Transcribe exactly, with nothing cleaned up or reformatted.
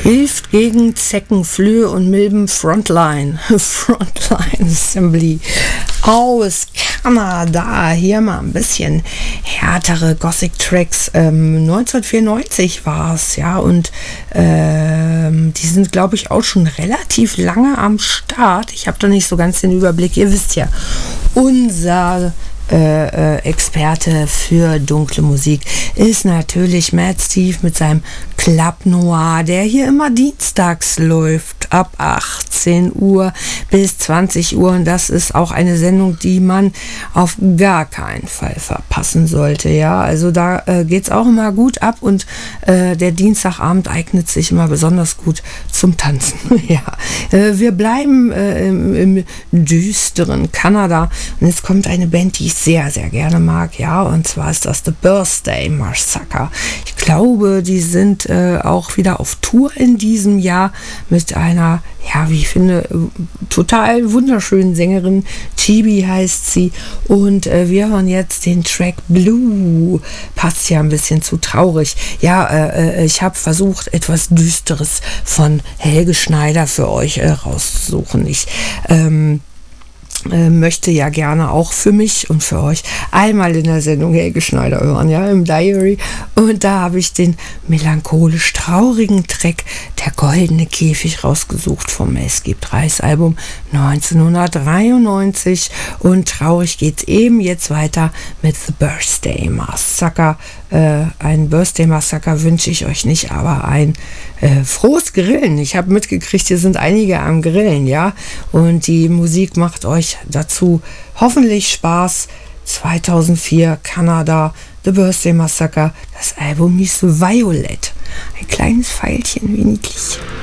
Hilft gegen Zecken, Flöhe und Milben Frontline. Frontline Assembly aus Kanada. Hier mal ein bisschen härtere Gothic-Tracks. Ähm, neunzehnhundertvierundneunzig war es, ja, und ähm, die sind, glaube ich, auch schon relativ lange am Start. Ich habe da nicht so ganz den Überblick. Ihr wisst ja, unser Äh, äh, Experte für dunkle Musik ist natürlich Mad Steve mit seinem Club Noir, der hier immer dienstags läuft, ab achtzehn Uhr bis zwanzig Uhr. Und das ist auch eine Sendung, die man auf gar keinen Fall verpassen sollte. Ja, also da äh, geht es auch immer gut ab und äh, der Dienstagabend eignet sich immer besonders gut zum Tanzen. Ja, äh, wir bleiben äh, im, im düsteren Kanada und jetzt kommt eine Band, die ich sehr, sehr gerne mag, ja, und zwar ist das The Birthday Massacre. Ich glaube, die sind äh, auch wieder auf Tour in diesem Jahr mit einer, ja, wie ich finde, total wunderschönen Sängerin. Chibi heißt sie und äh, wir hören jetzt den Track Blue. Passt ja ein bisschen zu traurig. Ja, äh, ich habe versucht, etwas Düsteres von Helge Schneider für euch äh, rauszusuchen. Ich, ähm, Äh, möchte ja gerne auch für mich und für euch einmal in der Sendung Helge Schneider hören, ja, im Diary. Und da habe ich den melancholisch traurigen Track Der goldene Käfig rausgesucht vom Es gibt Reis Album neunzehnhundertdreiundneunzig. Und traurig geht's eben jetzt weiter mit The Birthday Massacre. Äh, ein Birthday Massacre wünsche ich euch nicht, aber ein äh, frohes Grillen. Ich habe mitgekriegt, hier sind einige am Grillen, ja. Und die Musik macht euch dazu hoffentlich Spaß. zweitausendvier, Kanada, The Birthday Massacre. Das Album hieß Violet. Ein kleines Veilchen, wie niedlich.